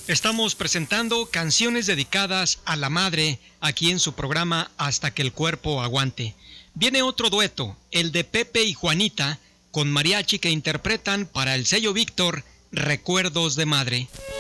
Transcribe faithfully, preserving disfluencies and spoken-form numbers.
Estamos presentando canciones dedicadas a la madre aquí en su programa Hasta que el cuerpo aguante. Viene otro dueto, el de Pepe y Juanita, con mariachi que interpretan para el sello Víctor Recuerdos de Madre.